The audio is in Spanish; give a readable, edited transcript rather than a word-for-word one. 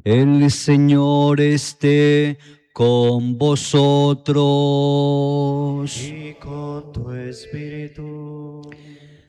El Señor esté con vosotros. Y con tu espíritu.